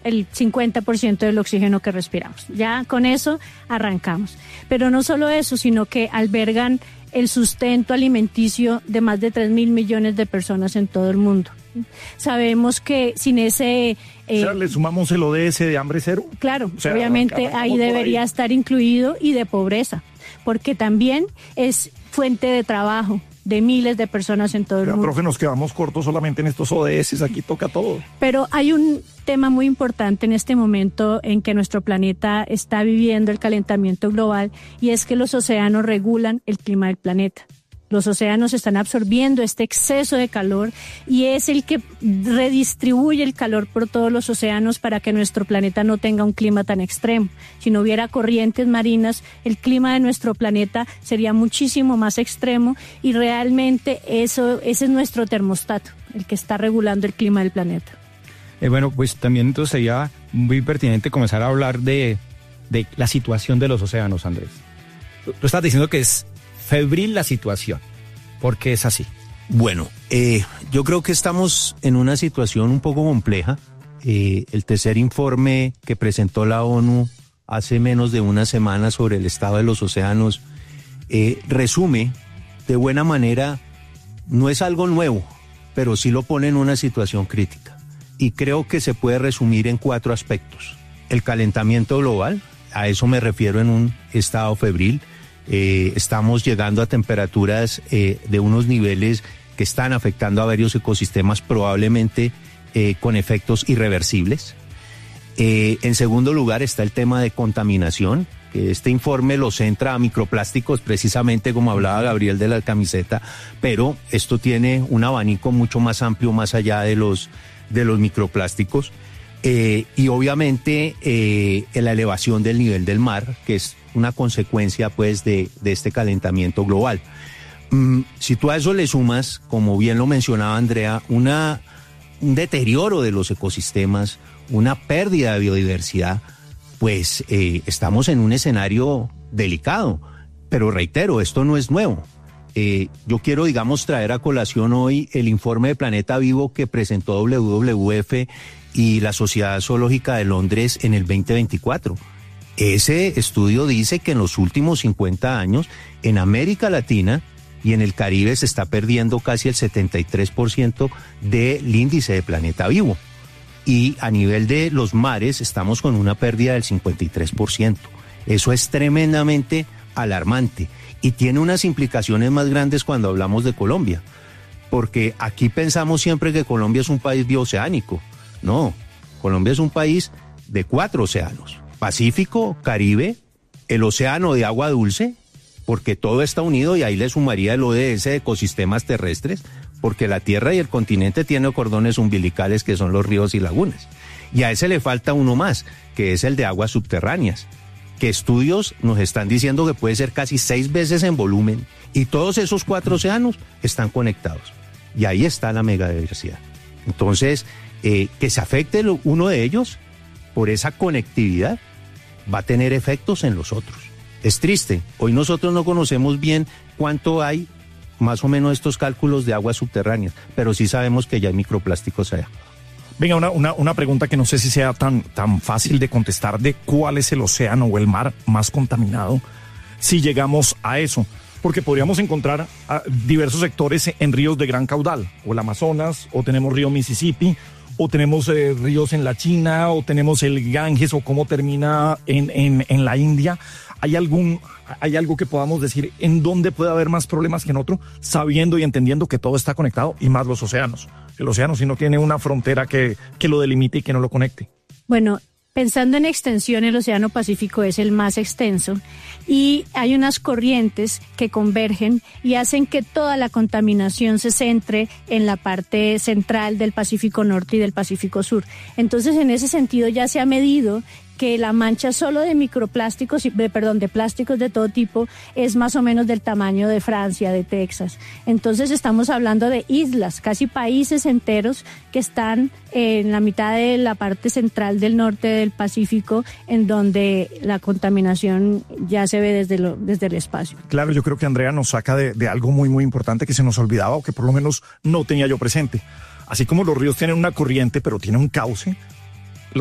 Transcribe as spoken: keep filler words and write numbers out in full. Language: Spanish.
el cincuenta por ciento del oxígeno que respiramos. Ya con eso arrancamos. Pero no solo eso, sino que albergan el sustento alimenticio de más de tres mil millones de personas en todo el mundo. Sabemos que sin ese... Eh, o sea, le sumamos el O D S de hambre cero. Claro, o sea, obviamente ahí debería ahí. estar incluido, y de pobreza, porque también es fuente de trabajo de miles de personas en todo el Pero, mundo. profe, nos quedamos cortos solamente en estos O D S, aquí toca todo. Pero hay un tema muy importante en este momento en que nuestro planeta está viviendo el calentamiento global, y es que los océanos regulan el clima del planeta. Los océanos están absorbiendo este exceso de calor y es el que redistribuye el calor por todos los océanos para que nuestro planeta no tenga un clima tan extremo. Si no hubiera corrientes marinas, el clima de nuestro planeta sería muchísimo más extremo, y realmente eso, ese es nuestro termostato, el que está regulando el clima del planeta. Eh, bueno, pues también entonces sería muy pertinente comenzar a hablar de, de la situación de los océanos, Andrés. Tú, tú estás diciendo que es febril la situación. ¿Por qué es así? Bueno, eh, yo creo que estamos en una situación un poco compleja. Eh, el tercer informe que presentó la ONU hace menos de una semana sobre el estado de los océanos eh, resume de buena manera, no es algo nuevo, pero sí lo pone en una situación crítica. Y creo que se puede resumir en cuatro aspectos. El calentamiento global, a eso me refiero en un estado febril. Eh, estamos llegando a temperaturas eh, de unos niveles que están afectando a varios ecosistemas, probablemente eh, con efectos irreversibles. Eh, en segundo lugar está el tema de contaminación, que este informe lo centra a microplásticos, precisamente como hablaba Gabriel de la camiseta, pero esto tiene un abanico mucho más amplio más allá de los, de los microplásticos. Eh, y obviamente eh, la elevación del nivel del mar, que es una consecuencia pues de, de este calentamiento global. Mm, si tú a eso le sumas, como bien lo mencionaba Andrea, una, un deterioro de los ecosistemas, una pérdida de biodiversidad, pues eh, estamos en un escenario delicado. Pero reitero, esto no es nuevo. Eh, yo quiero, digamos, traer a colación hoy el informe de Planeta Vivo que presentó doble u doble u efe y la Sociedad Zoológica de Londres en el veinte veinticuatro. Ese estudio dice que en los últimos cincuenta años, en América Latina y en el Caribe se está perdiendo casi el setenta y tres por ciento del índice de Planeta Vivo. Y a nivel de los mares estamos con una pérdida del cincuenta y tres por ciento. Eso es tremendamente alarmante y tiene unas implicaciones más grandes cuando hablamos de Colombia. Porque aquí pensamos siempre que Colombia es un país bioceánico. No, Colombia es un país de cuatro océanos: Pacífico, Caribe, el océano de agua dulce, porque todo está unido, y ahí le sumaría el O D S de ecosistemas terrestres, porque la Tierra y el continente tienen cordones umbilicales que son los ríos y lagunas. Y a ese le falta uno más, que es el de aguas subterráneas, que estudios nos están diciendo que puede ser casi seis veces en volumen, y todos esos cuatro océanos están conectados. Y ahí está la megadiversidad. Entonces, eh, que se afecte uno de ellos por esa conectividad va a tener efectos en los otros. Es triste, hoy nosotros no conocemos bien cuánto hay, más o menos, estos cálculos de aguas subterráneas, pero sí sabemos que ya hay microplásticos allá. Venga, una, una, una pregunta que no sé si sea tan, tan fácil de contestar, de cuál es el océano o el mar más contaminado, si llegamos a eso, porque podríamos encontrar a diversos sectores en ríos de gran caudal, o el Amazonas, o tenemos río Mississippi, o tenemos eh, ríos en la China, o tenemos el Ganges, o cómo termina en, en, en la India. ¿Hay algún, hay algo que podamos decir en dónde puede haber más problemas que en otro, sabiendo y entendiendo que todo está conectado, y más los océanos? El océano si no tiene una frontera que, que lo delimite y que no lo conecte. Bueno, pensando en extensión, el Océano Pacífico es el más extenso, y hay unas corrientes que convergen y hacen que toda la contaminación se centre en la parte central del Pacífico Norte y del Pacífico Sur. Entonces, en ese sentido ya se ha medido que la mancha solo de microplásticos, de, perdón, de plásticos de todo tipo, es más o menos del tamaño de Francia, de Texas. Entonces estamos hablando de islas, casi países enteros que están en la mitad de la parte central del norte del Pacífico, en donde la contaminación ya se ve desde, lo, desde el espacio. Claro, yo creo que Andrea nos saca de, de algo muy, muy importante que se nos olvidaba, o que por lo menos no tenía yo presente. Así como los ríos tienen una corriente, pero tienen un cauce,